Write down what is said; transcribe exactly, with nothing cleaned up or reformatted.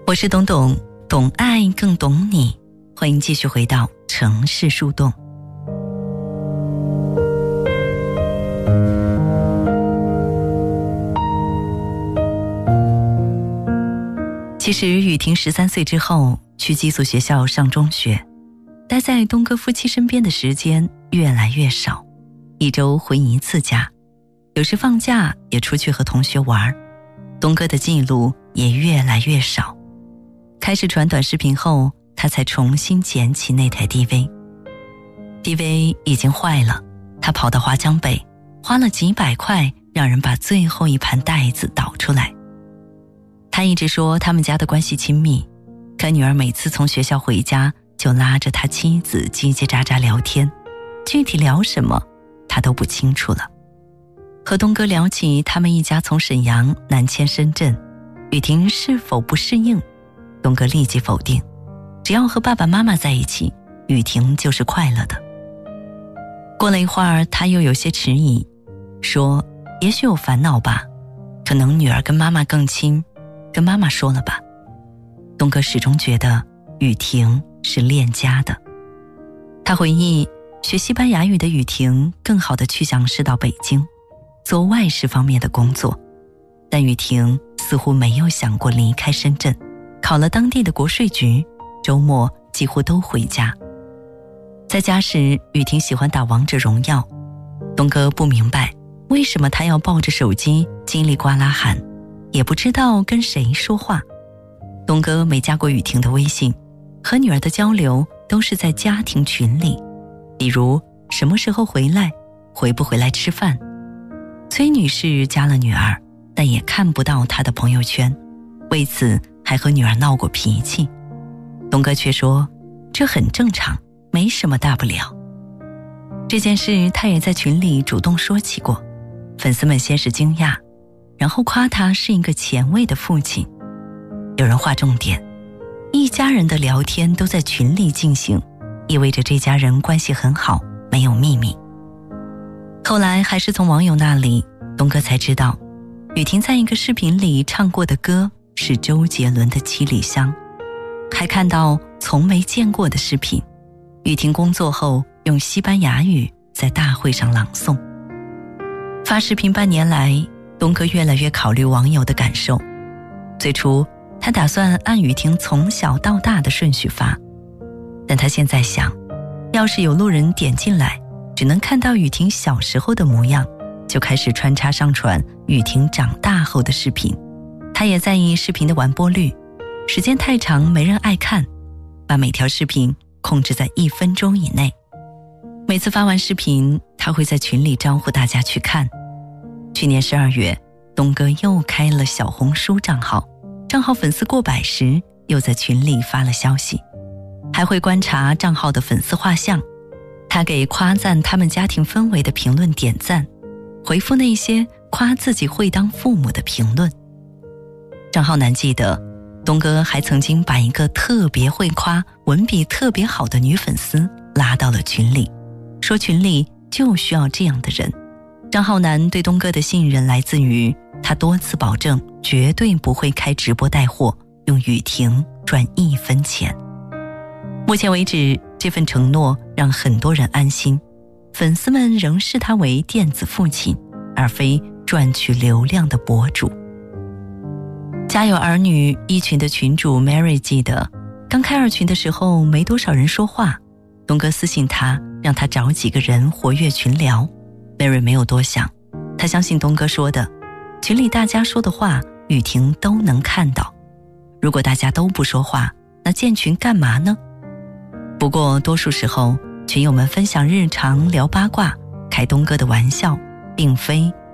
我是董董，懂爱更懂你，欢迎继续回到城市树洞。其实雨婷十三岁之后去寄宿学校上中学，待在东哥夫妻身边的时间越来越少，一周回一次家，有时放假也出去和同学玩，东哥的记录也越来越少。开始传短视频后，他才重新捡起那台 D V。 D V 已经坏了，他跑到华强北，花了几百块让人把最后一盘带子导出来。他一直说他们家的关系亲密，可女儿每次从学校回家就拉着他妻子叽叽喳喳聊天，具体聊什么他都不清楚了。和东哥聊起他们一家从沈阳南迁深圳，雨婷是否不适应，东哥立即否定，只要和爸爸妈妈在一起，雨婷就是快乐的。过了一会儿，他又有些迟疑，说也许有烦恼吧，可能女儿跟妈妈更亲，跟妈妈说了吧。东哥始终觉得雨婷是恋家的。他回忆，学西班牙语的雨婷更好地去想是到北京做外事方面的工作，但雨婷似乎没有想过离开深圳，考了当地的国税局，周末几乎都回家。在家时，雨婷喜欢打王者荣耀，东哥不明白为什么她要抱着手机叽里呱啦喊，也不知道跟谁说话。东哥没加过雨婷的微信，和女儿的交流都是在家庭群里，比如什么时候回来，回不回来吃饭。崔女士加了女儿，但也看不到她的朋友圈，为此还和女儿闹过脾气。东哥却说这很正常，没什么大不了。这件事他也在群里主动说起过，粉丝们先是惊讶，然后夸他是一个前卫的父亲。有人划重点，一家人的聊天都在群里进行，意味着这家人关系很好，没有秘密。后来还是从网友那里，东哥才知道雨婷在一个视频里唱过的歌是周杰伦的《七里香》，还看到从没见过的视频，雨婷工作后用西班牙语在大会上朗诵。发视频半年来，东哥越来越考虑网友的感受。最初他打算按雨婷从小到大的顺序发，但他现在想，要是有路人点进来只能看到雨婷小时候的模样，就开始穿插上传雨婷长大后的视频。他也在意视频的完播率，时间太长没人爱看，把每条视频控制在一分钟以内。每次发完视频，他会在群里招呼大家去看。去年十二月，东哥又开了小红书账号，账号粉丝过百时，又在群里发了消息，还会观察账号的粉丝画像。他给夸赞他们家庭氛围的评论点赞，回复那些夸自己会当父母的评论。账号男记得，东哥还曾经把一个特别会夸、文笔特别好的女粉丝拉到了群里，说群里就需要这样的人。账号男对东哥的信任来自于他多次保证绝对不会开直播带货，用雨婷赚一分钱。目前为止，这份承诺让很多人安心，粉丝们仍视他为电子父亲，而非赚取流量的博主。家有儿女一群的群主 Mary 记得，刚开二群的时候没多少人说话，东哥私信他，让他找几个人活跃群聊。 Mary 没有多想，他相信东哥说的，群里大家说的话雨婷都能看到，如果大家都不说话，那建群干嘛呢？不过多数时候群友们分享日常聊八卦，开东哥的玩笑，并非